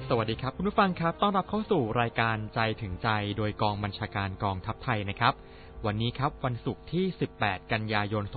สวัสดีครับคุณผู้ฟังครับต้อนรับเข้าสู่รายการใจถึงใจโดยกองบัญชาการกองทัพไทยนะครับวันนี้ครับวันศุกร์ที่18กันยายน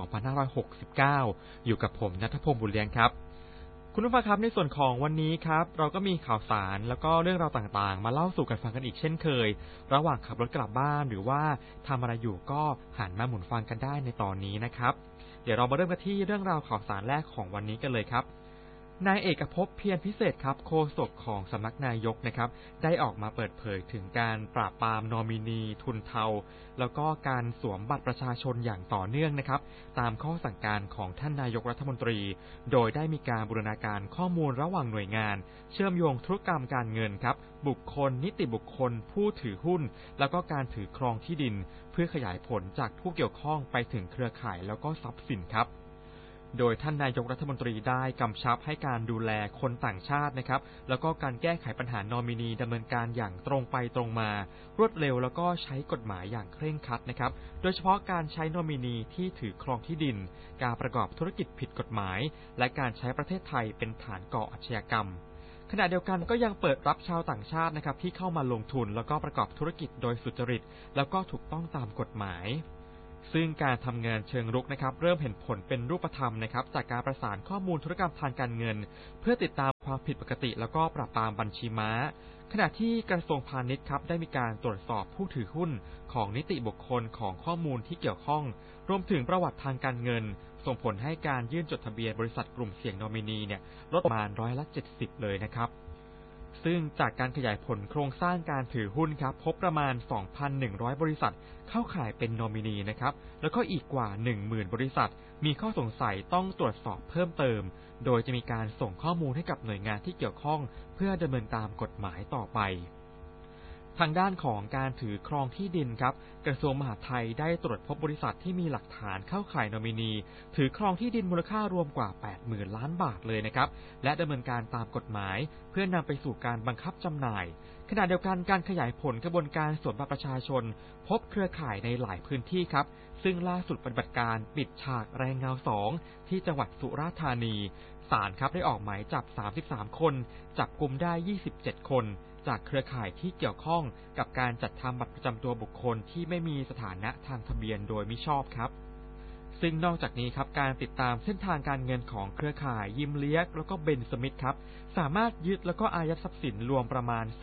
2569อยู่กับผมณัฐพงศ์บุญเลี้ยงครับคุณผู้ฟังครับในส่วนของวันนี้ครับเราก็มีข่าวสารแล้วก็เรื่องราวต่างๆมาเล่าสู่กันฟังกันอีกเช่นเคยระหว่างขับรถกลับบ้านหรือว่าทำอะไรอยู่ก็หันมาหมุนฟังกันได้ในตอนนี้นะครับเดี๋ยวเรามาเริ่มกันที่เรื่องราวข่าวสารแรกของวันนี้กันเลยครับนายเอกภพเพียรพิเศษครับโฆษกของสำนักนายกนะครับได้ออกมาเปิดเผยถึงการปราบปรามนอมินีทุนเทาแล้วก็การสวมบัตรประชาชนอย่างต่อเนื่องนะครับตามข้อสั่งการของท่านนายกรัฐมนตรีโดยได้มีการบูรณาการข้อมูลระหว่างหน่วยงานเชื่อมโยงธุรกรรมการเงินครับบุคคลนิติบุคคลผู้ถือหุ้นแล้วก็การถือครองที่ดินเพื่อขยายผลจากผู้เกี่ยวข้องไปถึงเครือข่ายแล้วก็ทรัพย์สินครับโดยท่านนายกรัฐมนตรีได้กำชับให้การดูแลคนต่างชาตินะครับแล้วก็การแก้ไขปัญหานอมินีดำเนินการอย่างตรงไปตรงมารวดเร็วแล้วก็ใช้กฎหมายอย่างเคร่งครัดนะครับโดยเฉพาะการใช้นอมินีที่ถือครองที่ดินการประกอบธุรกิจผิดกฎหมายและการใช้ประเทศไทยเป็นฐานก่ออาชญากรรมขณะเดียวกันก็ยังเปิดรับชาวต่างชาตินะครับที่เข้ามาลงทุนแล้วก็ประกอบธุรกิจโดยสุจริตแล้วก็ถูกต้องตามกฎหมายซึ่งการทำงานเชิงรุกนะครับเริ่มเห็นผลเป็นรูปธรรมนะครับจากการประสานข้อมูลธุรกรรมทางการเงินเพื่อติดตามความผิดปกติแล้วก็ปราบปรามบัญชีม้าขณะที่กระทรวงพาณิชย์ครับได้มีการตรวจสอบผู้ถือหุ้นของนิติบุคคลของข้อมูลที่เกี่ยวข้องรวมถึงประวัติทางการเงินส่งผลให้การยื่นจดทะเบียนบริษัทกลุ่มเสี่ยงนอมินีเนี่ยลดประมาณ70%เลยนะครับซึ่งจากการขยายผลโครงสร้างการถือหุ้นครับพบประมาณ 2,100 บริษัทเข้าข่ายเป็นนอมินีนะครับแล้วก็อีกกว่า 10,000 บริษัทมีข้อสงสัยต้องตรวจสอบเพิ่มเติมโดยจะมีการส่งข้อมูลให้กับหน่วยงานที่เกี่ยวข้องเพื่อดำเนินตามกฎหมายต่อไปทางด้านของการถือครองที่ดินครับกระทรวงมหาดไทยได้ตรวจพบบริษัทที่มีหลักฐานเข้าข่ายนอมินีถือครองที่ดินมูลค่ารวมกว่า 80,000 ล้านบาทเลยนะครับและดำเนินการตามกฎหมายเพื่อนำไปสู่การบังคับจำหน่ายขณะเดียวกันการขยายผลกระบวนการสวมบัตรประชาชนพบเครือข่ายในหลายพื้นที่ครับซึ่งล่าสุดปฏิบัติการปิดฉากแรงเงา2ที่จังหวัดสุราษฎร์ธานีศาลครับได้ออกหมายจับ33คนจับกุมได้27คนจากเครือข่ายที่เกี่ยวข้องกับการจัดทำบัตรประจำตัวบุคคลที่ไม่มีสถานะทางทะเบียนโดยมิชอบครับซึ่งนอกจากนี้ครับการติดตามเส้นทางการเงินของเครือข่ายยิมเลียกแล้วก็เบนสมิธครับสามารถยึดแล้วก็อายัดทรัพย์สินรวมประมาณ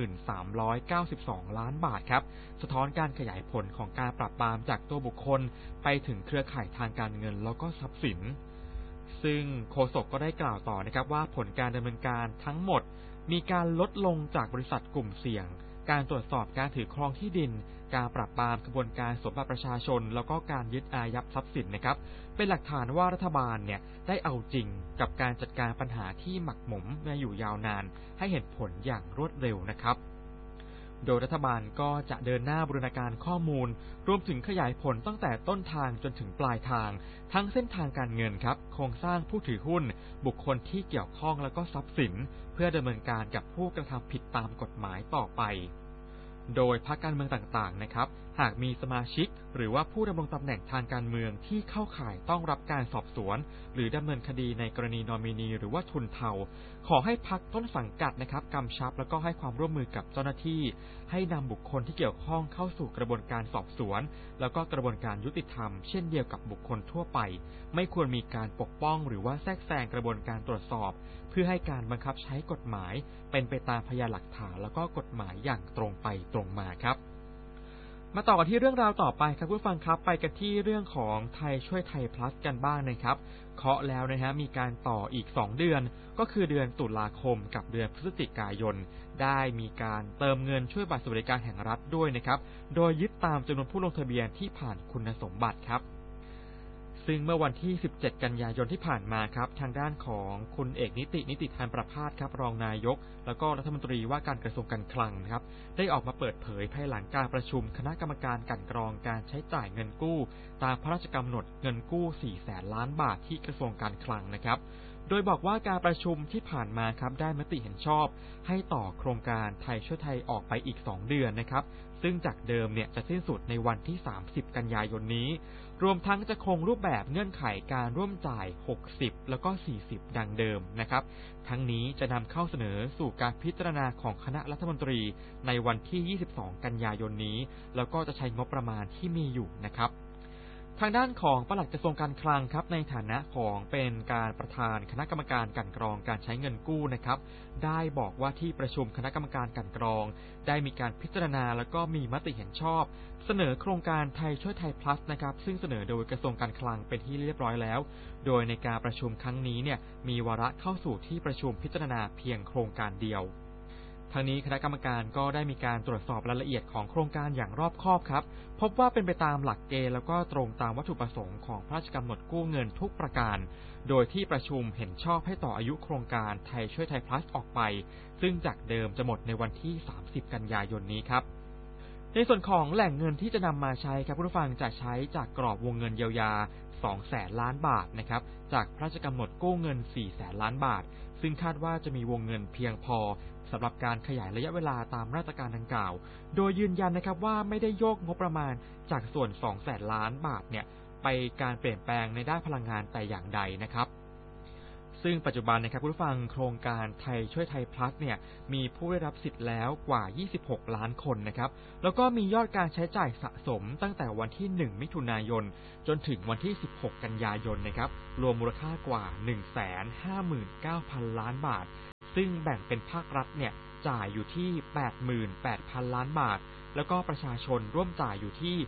23,392 ล้านบาทครับสะท้อนการขยายผลของการปราบปรามจากตัวบุคคลไปถึงเครือข่ายทางการเงินแล้วก็ทรัพย์สินซึ่งโฆษกก็ได้กล่าวต่อนะครับว่าผลการดำเนินการทั้งหมดมีการลดลงจากบริษัทกลุ่มเสี่ยงการตรวจสอบการถือครองที่ดินการปราบปรามกระบวนการสวมบัตรประชาชนแล้วก็การยึดอายัดทรัพย์สินนะครับเป็นหลักฐานว่ารัฐบาลเนี่ยได้เอาจริงกับการจัดการปัญหาที่หมักหมมมาอยู่ยาวนานให้เห็นผลอย่างรวดเร็วนะครับโดยรัฐบาลก็จะเดินหน้าบูรณาการข้อมูลรวมถึงขยายผลตั้งแต่ต้นทางจนถึงปลายทางทั้งเส้นทางการเงินครับโครงสร้างผู้ถือหุ้นบุคคลที่เกี่ยวข้องแล้วก็ทรัพย์สินเพื่อดำเนินการกับผู้กระทำผิดตามกฎหมายต่อไปโดยพรรคการเมืองต่างๆนะครับหากมีสมาชิกหรือว่าผู้ดำรงตำแหน่งทางการเมืองที่เข้าข่ายต้องรับการสอบสวนหรือดำเนินคดีในกรณีนอมินีหรือว่าทุนเทาขอให้พรรคต้นสังกัดนะครับกำชับแล้วก็ให้ความร่วมมือกับเจ้าหน้าที่ให้นำบุคคลที่เกี่ยวข้องเข้าสู่กระบวนการสอบสวนแล้วก็กระบวนการยุติธรรมเช่นเดียวกับบุคคลทั่วไปไม่ควรมีการปกป้องหรือว่าแทรกแซงกระบวนการตรวจสอบเพื่อให้การบังคับใช้กฎหมายเป็นไปตามพยานหลักฐานแล้วก็กฎหมายอย่างตรงไปตรงมาครับมาต่อกันที่เรื่องราวต่อไปครับผู้ฟังครับไปกันที่เรื่องของไทยช่วยไทย plus กันบ้างนะครับเคาะแล้วนะฮะมีการต่ออีก2เดือนก็คือเดือนตุลาคมกับเดือนพฤศจิกายนได้มีการเติมเงินช่วยบัตรสวัสดิการแห่งรัฐด้วยนะครับโดยยึดตามจำนวนผู้ลงทะเบียนที่ผ่านคุณสมบัติครับซึ่งเมื่อวันที่17กันยายนที่ผ่านมาครับทางด้านของคุณเอกนิติธานประภาสครับรองนายกแล้วก็รัฐมนตรีว่าการกระทรวงการคลังครับได้ออกมาเปิดเผยภายหลังการประชุมคณะกรรมการกลั่นกรองการใช้จ่ายเงินกู้ตามพระราชกำหนดเงินกู้400,000 ล้านบาทที่กระทรวงการคลังนะครับโดยบอกว่าการประชุมที่ผ่านมาครับได้มติเห็นชอบให้ต่อโครงการไทยช่วยไทยออกไปอีก2เดือนนะครับซึ่งจากเดิมเนี่ยจะสิ้นสุดในวันที่30กันยายนนี้รวมทั้งจะคงรูปแบบเงื่อนไขการร่วมจ่าย60แล้วก็40ดังเดิมนะครับทั้งนี้จะนำเข้าเสนอสู่การพิจารณาของคณะรัฐมนตรีในวันที่22กันยายนนี้แล้วก็จะใช้งบประมาณที่มีอยู่นะครับทางด้านของปลัดกระทรวงการคลังครับในฐานะของเป็นการประธานคณะกรรมการกลั่นกรองการใช้เงินกู้นะครับได้บอกว่าที่ประชุมคณะกรรมการกลั่นกรองได้มีการพิจารณาแล้วก็มีมติเห็นชอบเสนอโครงการไทยช่วยไทย plus นะครับซึ่งเสนอโดยกระทรวงการคลังเป็นที่เรียบร้อยแล้วโดยในการประชุมครั้งนี้เนี่ยมีวาระเข้าสู่ที่ประชุมพิจารณาเพียงโครงการเดียวทางนี้คณะกรรมการก็ได้มีการตรวจสอบรายละเอียดของโครงการอย่างรอบคอบครับพบว่าเป็นไปตามหลักเกณฑ์แล้วก็ตรงตามวัตถุประสงค์ของพระราชกำหนดกู้เงินทุกประการโดยที่ประชุมเห็นชอบให้ต่ออายุโครงการไทยช่วยไทย plus ออกไปซึ่งจากเดิมจะหมดในวันที่30กันยายนนี้ครับในส่วนของแหล่งเงินที่จะนำมาใช้ครับผู้ฟังจะใช้จากกรอบวงเงินเยียวยา200,000 ล้านบาทนะครับจากพระราชกำหนดกู้เงิน400,000 ล้านบาทซึ่งคาดว่าจะมีวงเงินเพียงพอสำหรับการขยายระยะเวลาตามมาตรการดังกล่าวโดยยืนยันนะครับว่าไม่ได้โยกงบประมาณจากส่วน200,000 ล้านบาทเนี่ยไปการเปลี่ยนแปลงในด้านพลังงานแต่อย่างใดนะครับซึ่งปัจจุบันนะครับผู้ฟังโครงการไทยช่วยไทย plus เนี่ยมีผู้ได้รับสิทธิ์แล้วกว่า26ล้านคนนะครับแล้วก็มียอดการใช้จ่ายสะสมตั้งแต่วันที่1มิถุนายนจนถึงวันที่16กันยายนนะครับรวมมูลค่ากว่า 159,000 ล้านบาทซึ่งแบ่งเป็นภาครัฐเนี่ยจ่ายอยู่ที่ 88,000 ล้านบาทแล้วก็ประชาชนร่วมจ่ายอยู่ที่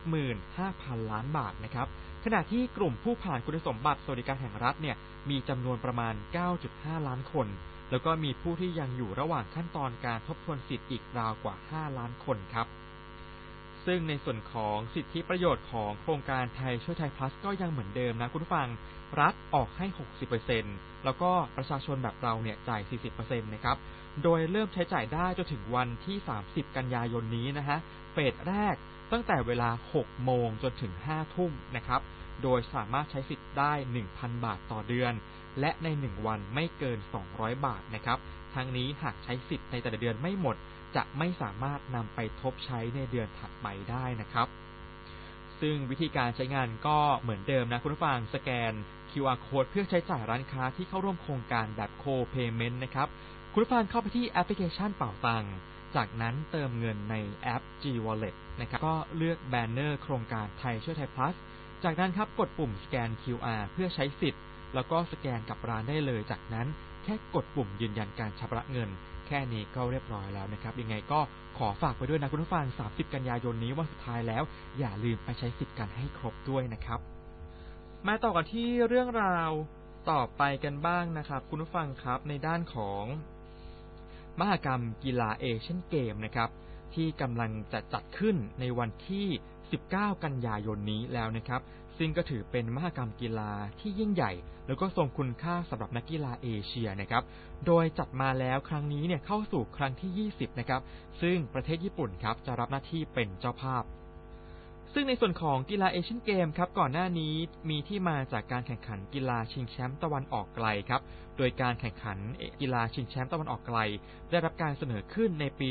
65,000 ล้านบาทนะครับขณะที่กลุ่มผู้ผ่านคุณสมบัติสวัสดิการแห่งรัฐเนี่ยมีจำนวนประมาณ 9.5 ล้านคนแล้วก็มีผู้ที่ยังอยู่ระหว่างขั้นตอนการทบทวนสิทธิ์อีกราวกว่า 5 ล้านคนครับซึ่งในส่วนของสิทธิประโยชน์ของโครงการไทยช่วยไทย plus ก็ยังเหมือนเดิมนะคุณผู้ฟังรัฐออกให้ 60% แล้วก็ประชาชนแบบเราเนี่ยจ่าย 40% นะครับโดยเริ่มใช้จ่ายได้จนถึงวันที่30กันยายนนี้นะฮะเฟสแรกตั้งแต่เวลา 6 โมงจนถึง 5 ทุ่มนะครับโดยสามารถใช้สิทธิ์ได้ 1,000 บาทต่อเดือนและใน1วันไม่เกิน200บาทนะครับทั้งนี้หากใช้สิทธิ์ในแต่ละเดือนไม่หมดจะไม่สามารถนำไปทบใช้ในเดือนถัดไปได้นะครับซึ่งวิธีการใช้งานก็เหมือนเดิมนะคุณผู้ฟังสแกน QR code เพื่อใช้จ่ายร้านค้าที่เข้าร่วมโครงการแบบ Co-payment นะครับคุณผู้ฟังเข้าไปที่แอปพลิเคชันเป๋าตังค์จากนั้นเติมเงินในแอป G-Wallet นะครับก็เลือกแบนเนอร์โครงการไทยช่วยไทย plus จากนั้นครับกดปุ่มสแกน QR เพื่อใช้สิทธิ์แล้วก็สแกนกับร้านได้เลยจากนั้นแค่กดปุ่มยืนยันการชำระเงินแค่นี้ก็เรียบร้อยแล้วนะครับยังไงก็ขอฝากไปด้วยนะคุณผู้ฟัง30กันยายนนี้วันสุดท้ายแล้วอย่าลืมไปใช้สิทธิ์กันให้ครบด้วยนะครับมาต่อกันที่เรื่องราวต่อไปกันบ้างนะครับคุณผู้ฟังครับในด้านของมหกรรมกีฬาเอเชียนเกมนะครับที่กำลังจะจัดขึ้นในวันที่19กันยายนนี้แล้วนะครับซึ่งก็ถือเป็นมหกรรมกีฬาที่ยิ่งใหญ่แล้วก็ทรงคุณค่าสำหรับนักกีฬาเอเชียนะครับโดยจัดมาแล้วครั้งนี้เนี่ยเข้าสู่ครั้งที่20นะครับซึ่งประเทศญี่ปุ่นครับจะรับหน้าที่เป็นเจ้าภาพซึ่งในส่วนของกีฬาเอเชียนเกมครับก่อนหน้านี้มีที่มาจากการแข่งขันกีฬาชิงแชมป์ตะวันออกไกลครับโดยการแข่งขันกีฬาชิงแชมป์ตะวันออกไกลได้รับการเสนอขึ้นในปี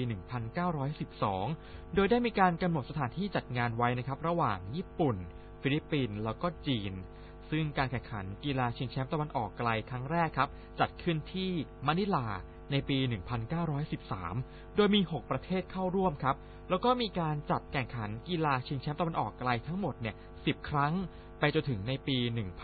1912 โดยได้มีการกำหนดสถานที่จัดงานไว้นะครับระหว่างญี่ปุ่นฟิลิปปินส์แล้วก็จีนซึ่งการแข่งขันกีฬาชิงแชมป์ตะวันออกไกลครั้งแรกครับจัดขึ้นที่มะนิลาในปี 1913 โดยมี 6 ประเทศเข้าร่วมครับแล้วก็มีการจัดแข่งขันกีฬาชิงแชมป์ตะวันออกไกลทั้งหมดเนี่ย 10 ครั้งไปจนถึงในปี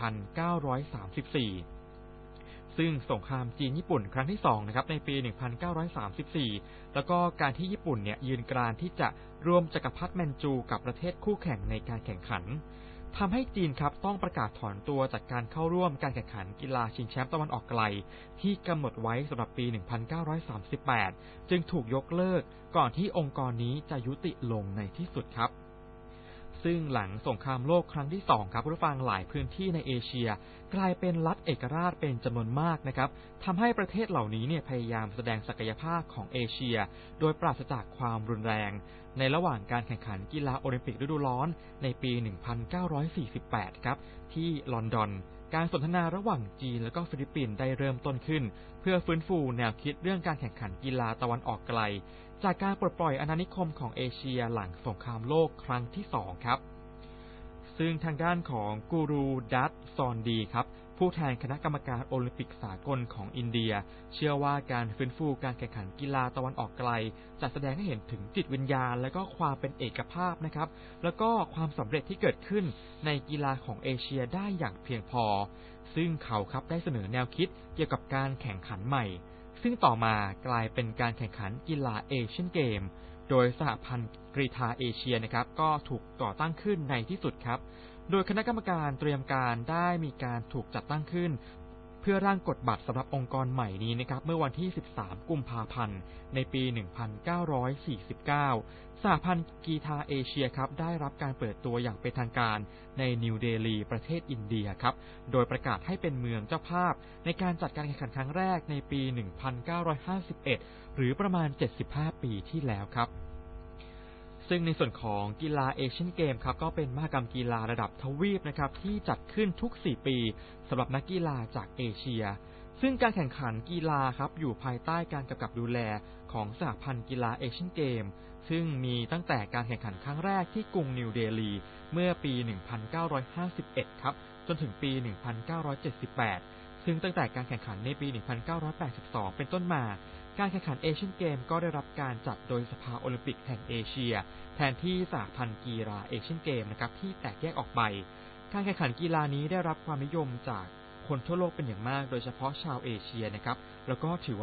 1934 ซึ่งสงครามจีนญี่ปุ่นครั้งที่2นะครับในปี 1934 แล้วก็การที่ญี่ปุ่นเนี่ยยืนกรานที่จะร่วมจักรพรรดิแมนจูกับประเทศคู่แข่งในการแข่งขันทำให้จีนครับต้องประกาศถอนตัวจากการเข้าร่วมการแข่งขันกีฬาชิงแชมป์ตะวันออกไกลที่กำหนดไว้สำหรับปี 1938 จึงถูกยกเลิกก่อนที่องค์กรนี้จะยุติลงในที่สุดครับซึ่งหลังสงครามโลกครั้งที่2ครับผู้ฟังหลายพื้นที่ในเอเชียกลายเป็นรัฐเอกราชเป็นจำนวนมากนะครับทำให้ประเทศเหล่านี้เนี่ยพยายามแสดงศักยภาพของเอเชียโดยปราศจากความรุนแรงในระหว่างการแข่งขันกีฬาโอลิมปิกฤดูร้อนในปี 1948 ครับที่ลอนดอนการสนทนาระหว่างจีนและก็ฟิลิปปินส์ได้เริ่มต้นขึ้นเพื่อฟื้นฟูแนวคิดเรื่องการแข่งขันกีฬาตะวันออกไกลจากการปลดปล่อยอาณานิคมของเอเชียหลังสงครามโลกครั้งที่2ครับซึ่งทางด้านของกูรูดัตซอนดีครับผู้แทนคณะกรรมการโอลิมปิกสากลของอินเดียเชื่อว่าการฟื้นฟูการแข่งขันกีฬาตะวันออกไกลจะแสดงให้เห็นถึงจิตวิญญาณและก็ความเป็นเอกภาพนะครับแล้วก็ความสำเร็จที่เกิดขึ้นในกีฬาของเอเชียได้อย่างเพียงพอซึ่งเขาครับได้เสนอแนวคิดเกี่ยวกับการแข่งขันใหม่ซึ่งต่อมากลายเป็นการแข่งขันกีฬาเอเชียนเกมโดยสหพันธ์กรีฑาเอเชียนะครับก็ถูกก่อตั้งขึ้นในที่สุดครับโดยคณะกรรมการเตรียมการได้มีการถูกจัดตั้งขึ้นเพื่อร่างกฎบัตรสำหรับองค์กรใหม่นี้นะครับเมื่อวันที่13กุมภาพันธ์ในปี 1949 สหพันธ์กีฬาเอเชียครับได้รับการเปิดตัวอย่างเป็นทางการในนิวเดลีประเทศอินเดียครับโดยประกาศให้เป็นเมืองเจ้าภาพในการจัดการแข่งขันครั้งแรกในปี 1951 หรือประมาณ 75 ปีที่แล้วครับซึ่งในส่วนของกีฬาเอเชียนเกมครับก็เป็นมหกรรมกีฬาระดับทวีปนะครับที่จัดขึ้นทุก4ปีสำหรับนักกีฬาจากเอเชียซึ่งการแข่งขันกีฬาครับอยู่ภายใต้การกำกับดูแลของสหพันธ์กีฬาเอเชียนเกมซึ่งมีตั้งแต่การแข่งขันครั้งแรกที่กรุงนิวเดลีเมื่อปี 1951 ครับจนถึงปี 1978 ซึ่งตั้งแต่การแข่งขันในปี 1982 เป็นต้นมาการแข่งขันเอเชียนเกมก็ได้รับการจัดโดยสภาโอลิมปิกแห่งเอเชียแทนที่สหพันธ์กีฬาเอเชียนเกมนะครับที่แตกแยกออกไปการแข่งขันกีฬานี้ได้รับความนิยมจากคนทั่วโลกเป็นอย่างมากโดยเฉพาะชาวเอเชียนะครับแล้วก็ถือ